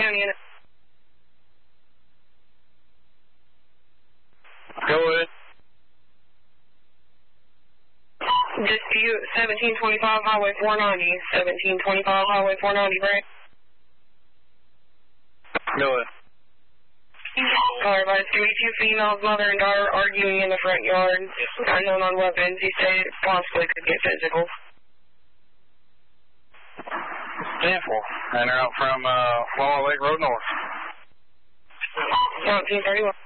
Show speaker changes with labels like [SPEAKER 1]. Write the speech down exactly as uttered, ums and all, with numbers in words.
[SPEAKER 1] County unit.
[SPEAKER 2] Go ahead.
[SPEAKER 1] Dispute seventeen twenty-five Highway four ninety. seventeen twenty-five Highway four ninety, right?
[SPEAKER 2] Go ahead.
[SPEAKER 1] Alright, by thirty-two females, mother and daughter arguing in the front yard. Unknown on weapons. He said it possibly could get physical.
[SPEAKER 2] ten four. And they're out from uh, Walnut Lake Road North.
[SPEAKER 1] seventeen thirty-one.